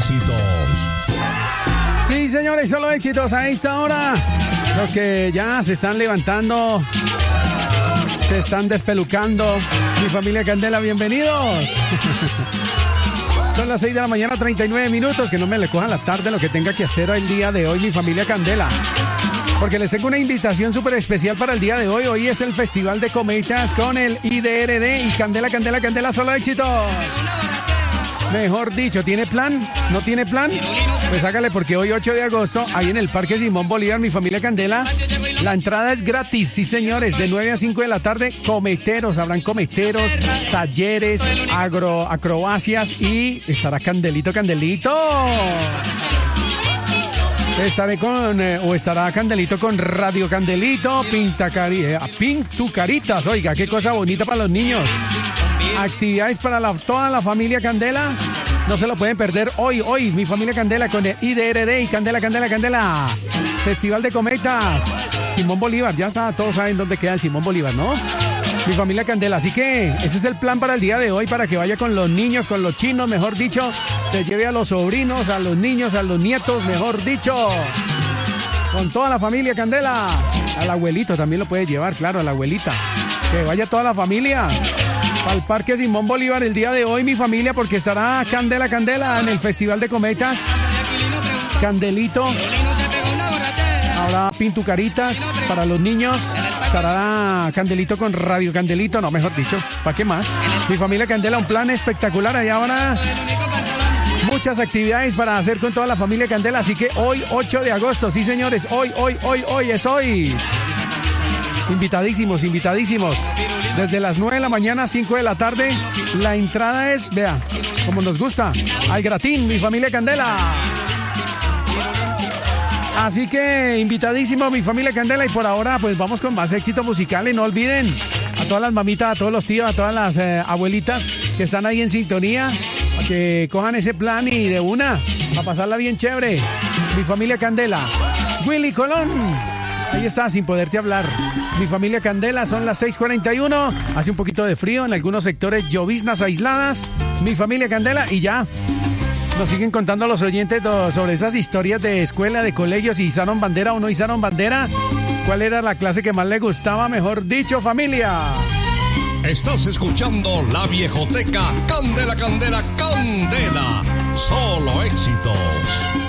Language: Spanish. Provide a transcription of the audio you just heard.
éxitos. Sí, señores, solo éxitos a esta hora. Los que ya se están levantando, se están despelucando. Mi familia Candela, bienvenidos. Son las 6 de la mañana, 39 minutos. Que no me le cojan la tarde lo que tenga que hacer el día de hoy, mi familia Candela. Porque les tengo una invitación súper especial para el día de hoy. Hoy es el Festival de Cometas con el IDRD y Candela, Candela, Candela, solo éxitos. Mejor dicho, ¿tiene plan? ¿No tiene plan? Pues hágale, porque hoy 8 de agosto, ahí en el Parque Simón Bolívar, mi familia Candela, la entrada es gratis, sí señores, de 9 a 5 de la tarde, cometeros, habrán cometeros, talleres, acrobacias y estará Candelito, Candelito. Estará Candelito con Radio Candelito, Pintucaritas, oiga, qué cosa bonita para los niños. Actividades para toda la familia Candela. No se lo pueden perder hoy, mi familia Candela con el IDRD y Candela, Candela, Candela. Festival de Cometas. Simón Bolívar, ya está, todos saben dónde queda el Simón Bolívar, ¿no? Mi familia Candela, así que ese es el plan para el día de hoy, para que vaya con los niños, con los chinos, mejor dicho. Se lleve a los sobrinos, a los niños, a los nietos, mejor dicho. Con toda la familia Candela. Al abuelito también lo puede llevar, claro, a la abuelita. Que vaya toda la familia al Parque Simón Bolívar el día de hoy, mi familia, porque estará Candela, Candela en el Festival de Cometas. Candelito. Habrá pintucaritas para los niños. Estará Candelito con Radio Candelito. No, mejor dicho, ¿para qué más? Mi familia Candela, un plan espectacular. Allá habrá muchas actividades para hacer con toda la familia Candela. Así que hoy, 8 de agosto, sí señores, hoy es hoy. Invitadísimos. Desde las 9 de la mañana, 5 de la tarde. La entrada es, vea, como nos gusta, al gratín, mi familia Candela. Así que invitadísimo, mi familia Candela. Y por ahora, pues vamos con más éxitos musicales. No olviden a todas las mamitas, a todos los tíos, a todas las abuelitas que están ahí en sintonía, para que cojan ese plan y de una, para pasarla bien chévere. Mi familia Candela. Willy Colón. Ahí está, sin poderte hablar. Mi familia Candela, son las 6:41. Hace un poquito de frío, en algunos sectores lloviznas aisladas. Mi familia Candela y ya. Nos siguen contando los oyentes sobre esas historias de escuela, de colegio, si izaron bandera o no izaron bandera. ¿Cuál era la clase que más le gustaba? Mejor dicho, familia. Estás escuchando La Viejoteca. Candela, Candela, Candela. Solo éxitos.